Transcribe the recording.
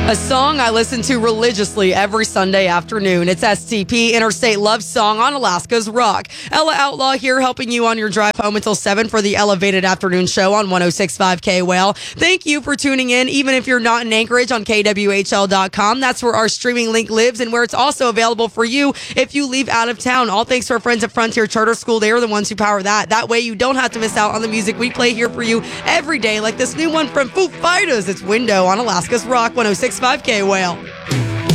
A song I listen to religiously every Sunday afternoon. It's STP, Interstate Love Song on Alaska's Rock. Ella Outlaw here helping you on your drive home until 7 for the Elevated Afternoon Show on 106.5 K-Whale. Thank you for tuning in, even if you're not in Anchorage on KWHL.com. That's where our streaming link lives and where it's also available for you if you leave out of town. All thanks to our friends at Frontier Charter School. They are the ones who power that. That way you don't have to miss out on the music we play here for you every day, like this new one from Foo Fighters. It's Window on Alaska's Rock 106.5 K-Whale.